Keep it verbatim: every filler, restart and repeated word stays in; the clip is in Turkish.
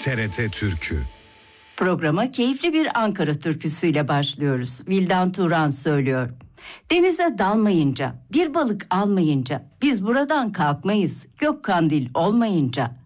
T R T Türkü. Programa keyifli bir Ankara türküsüyle başlıyoruz. Vildan Turan söylüyor. Denize dalmayınca, bir balık almayınca, biz buradan kalkmayız, gök kandil olmayınca.